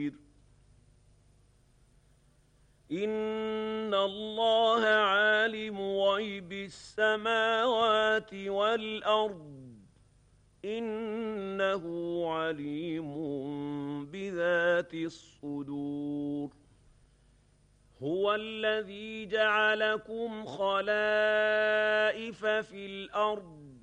إن الله عالم غيب السماوات والأرض إنه عليم بذات الصدور هو الذي جعلكم خلائف في الأرض